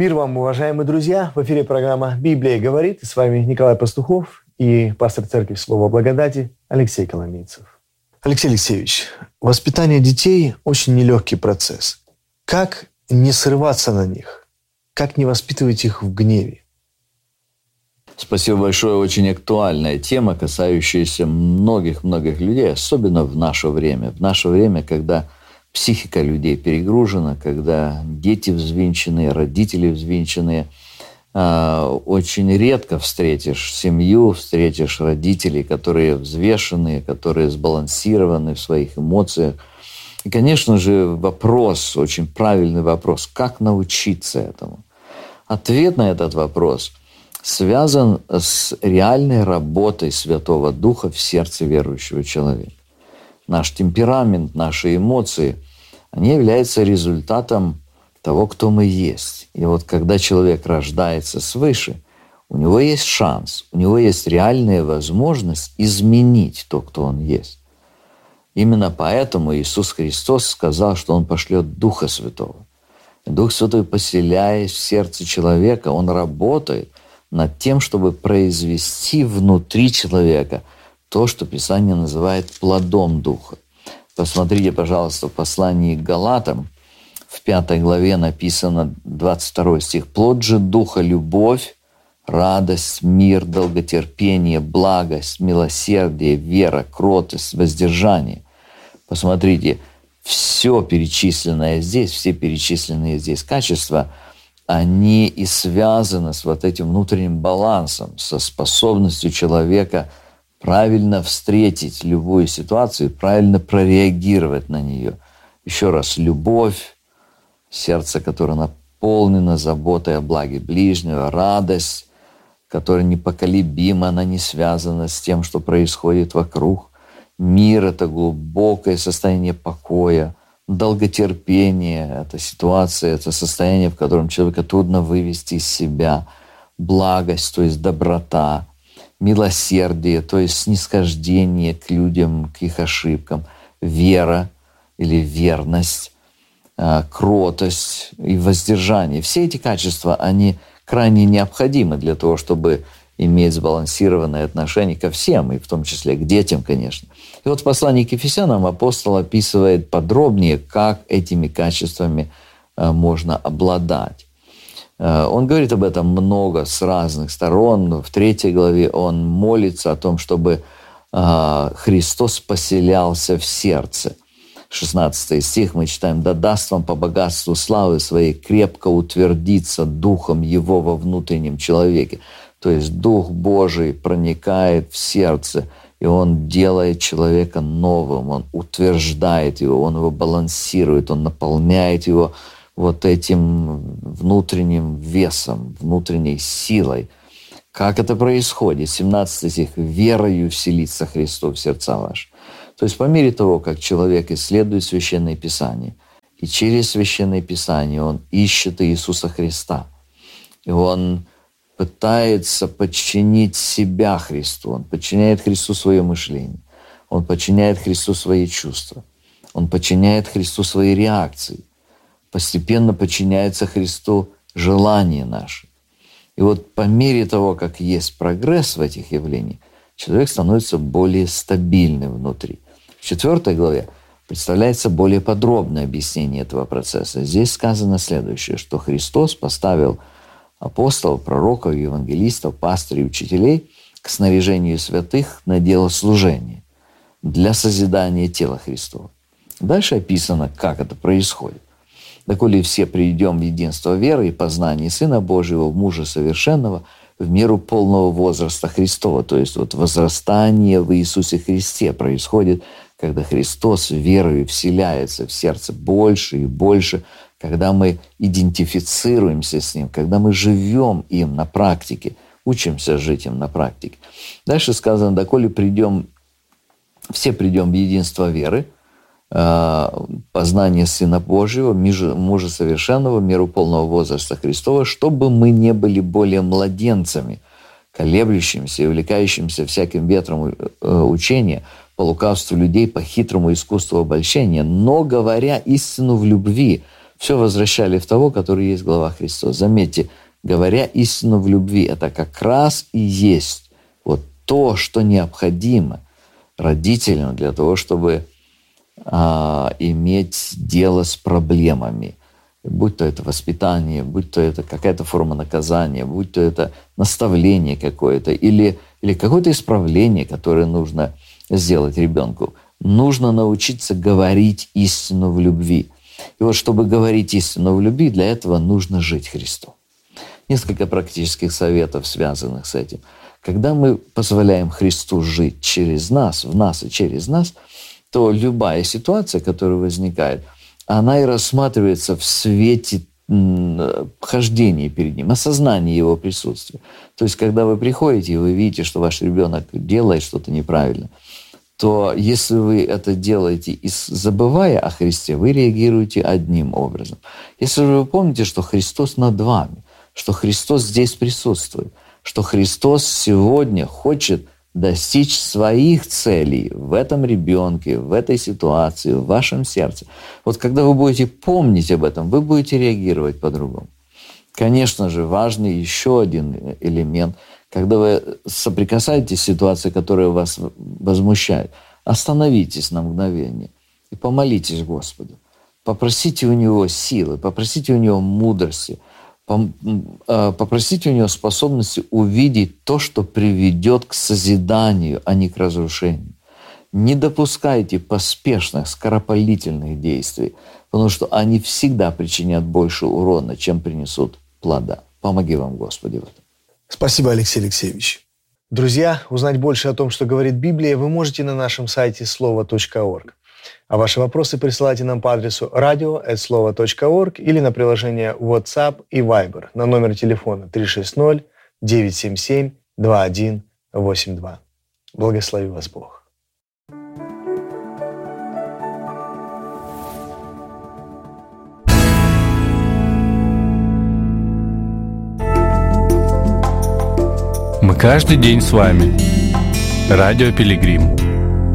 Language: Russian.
Мир вам, уважаемые друзья! В эфире программа «Библия говорит». И с вами Николай Пастухов и пастор церкви Слова Благодати Алексей Коломейцев. Алексей Алексеевич, воспитание детей – очень нелегкий процесс. Как не срываться на них? Как не воспитывать их в гневе? Спасибо большое. Очень актуальная тема, касающаяся многих-многих людей, особенно в наше время. В наше время, когда психика людей перегружена, когда дети взвинченные, родители взвинченные. Очень редко встретишь семью, встретишь родителей, которые взвешенные, которые сбалансированы в своих эмоциях. И, конечно же, вопрос, очень правильный вопрос, как научиться этому? Ответ на этот вопрос связан с реальной работой Святого Духа в сердце верующего человека. Наш темперамент, наши эмоции, они являются результатом того, кто мы есть. И вот когда человек рождается свыше, у него есть шанс, у него есть реальная возможность изменить то, кто он есть. Именно поэтому Иисус Христос сказал, что Он пошлет Духа Святого. Дух Святой, поселяясь в сердце человека, Он работает над тем, чтобы произвести внутри человека то, что Писание называет плодом Духа. Посмотрите, пожалуйста, в послании к Галатам, в 5 главе написано 22 стих. «Плод же Духа – любовь, радость, мир, долготерпение, благость, милосердие, вера, кротость, воздержание». Посмотрите, все перечисленное здесь, все перечисленные здесь качества, они и связаны с вот этим внутренним балансом, со способностью человека правильно встретить любую ситуацию, правильно прореагировать на нее. Еще раз, любовь, сердце, которое наполнено заботой о благе ближнего, радость, которая непоколебима, она не связана с тем, что происходит вокруг. Мир – это глубокое состояние покоя, долготерпение – это ситуация, это состояние, в котором человека трудно вывести из себя, благость, то есть доброта, милосердие, то есть снисхождение к людям, к их ошибкам, вера или верность, кротость и воздержание. Все эти качества, они крайне необходимы для того, чтобы иметь сбалансированное отношение ко всем, и в том числе к детям, конечно. И вот в послании к Ефесянам апостол описывает подробнее, как этими качествами можно обладать. Он говорит об этом много с разных сторон. В 3 главе он молится о том, чтобы Христос поселялся в сердце. 16 стих мы читаем: «Да даст вам по богатству славы своей крепко утвердиться Духом Его во внутреннем человеке». То есть Дух Божий проникает в сердце, и Он делает человека новым, Он утверждает его, Он его балансирует, Он наполняет его вот этим внутренним весом, внутренней силой. Как это происходит? 17 стих. «Верою вселится Христос в сердца ваши». То есть по мере того, как человек исследует Священное Писание, и через Священное Писание он ищет Иисуса Христа, и он пытается подчинить себя Христу, он подчиняет Христу свое мышление, он подчиняет Христу свои чувства, он подчиняет Христу свои реакции, постепенно подчиняется Христу желания наши. И вот по мере того, как есть прогресс в этих явлениях, человек становится более стабильным внутри. В 4 главе представляется более подробное объяснение этого процесса. Здесь сказано следующее, что Христос поставил апостолов, пророков, евангелистов, пастырей, учителей к снаряжению святых на дело служения для созидания тела Христова. Дальше описано, как это происходит. «Доколе все придем в единство веры и познание Сына Божьего, в мужа совершенного, в меру полного возраста Христова». То есть вот возрастание в Иисусе Христе происходит, когда Христос верою вселяется в сердце больше и больше, когда мы идентифицируемся с Ним, когда мы живем им на практике, учимся жить им на практике. Дальше сказано: «Доколе все придем в единство веры, познание Сына Божьего, мужа совершенного, в меру полного возраста Христова, чтобы мы не были более младенцами, колеблющимся и увлекающимся всяким ветром учения, по лукавству людей, по хитрому искусству обольщения, но, говоря истину в любви, все возвращали в того, который есть глава Христос. Заметьте, говоря истину в любви, это как раз и есть вот то, что необходимо родителям для того, чтобы иметь дело с проблемами. Будь то это воспитание, будь то это какая-то форма наказания, будь то это наставление какое-то или какое-то исправление, которое нужно сделать ребенку. Нужно научиться говорить истину в любви. И вот чтобы говорить истину в любви, для этого нужно жить Христу. Несколько практических советов, связанных с этим. Когда мы позволяем Христу жить через нас, в нас и через нас, то любая ситуация, которая возникает, она и рассматривается в свете хождения перед Ним, осознания Его присутствия. То есть, когда вы приходите и вы видите, что ваш ребенок делает что-то неправильно, то если вы это делаете, забывая о Христе, вы реагируете одним образом. Если же вы помните, что Христос над вами, что Христос здесь присутствует, что Христос сегодня хочет достичь своих целей в этом ребенке, в этой ситуации, в вашем сердце. Вот когда вы будете помнить об этом, вы будете реагировать по-другому. Конечно же, важный еще один элемент, когда вы соприкасаетесь с ситуацией, которая вас возмущает, остановитесь на мгновение и помолитесь Господу. Попросите у Него силы, попросите у Него мудрости, попросите у Него способности увидеть то, что приведет к созиданию, а не к разрушению. Не допускайте поспешных, скоропалительных действий, потому что они всегда причинят больше урона, чем принесут плода. Помоги вам, Господи, в этом. Спасибо, Алексей Алексеевич. Друзья, узнать больше о том, что говорит Библия, вы можете на нашем сайте слово.орг. А ваши вопросы присылайте нам по адресу radio@slovo.org или на приложение WhatsApp и Viber на номер телефона 360-977-2182. Благослови вас Бог. Мы каждый день с вами. Радио Пилигрим.